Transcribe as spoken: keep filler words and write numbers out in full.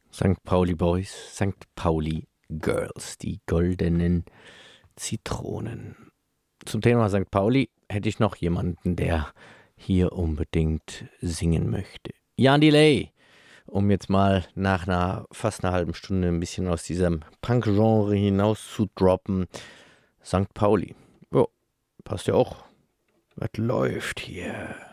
Sankt Pauli Boys, Sankt Pauli Girls, die goldenen Zitronen. Zum Thema Sankt Pauli hätte ich noch jemanden, der hier unbedingt singen möchte. Jan Delay, um jetzt mal nach einer fast einer halben Stunde ein bisschen aus diesem Punk-Genre hinaus zu droppen. Sankt Pauli. Jo, passt ja auch. Was läuft hier?